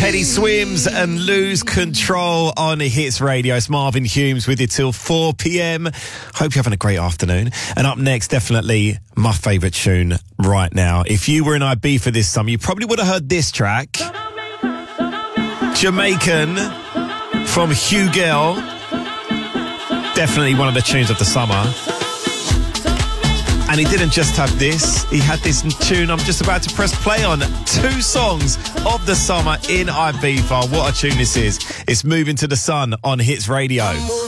Teddy Swims and Lose Control on Hits Radio. It's Marvin Humes with you till 4 p.m. Hope you're having a great afternoon. And up next, definitely my favourite tune right now. If you were in Ibiza this summer, you probably would have heard this track. Jamaican from Hugel. Definitely one of the tunes of the summer. And he didn't just have this, he had this tune I'm just about to press play on. 2 songs of the summer in Ibiza. What a tune this is. It's Moving to the Sun on Hits Radio.